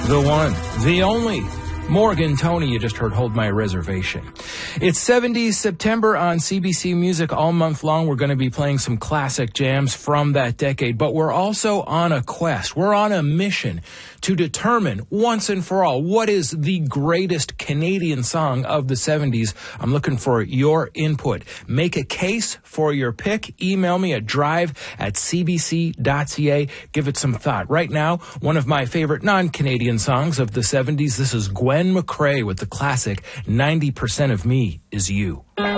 The one, the only. Morgan Tony, you just heard Hold My Reservation. It's 70s September on CBC Music all month long. We're going to be playing some classic jams from that decade, but we're also on a quest. We're on a mission to determine once and for all what is the greatest Canadian song of the 70s. I'm looking for your input. Make a case for your pick. Email me at drive@cbc.ca. Give it some thought. Right now, one of my favorite non-Canadian songs of the 70s. This is Gwen McCrae with the classic 90% of Me Is You.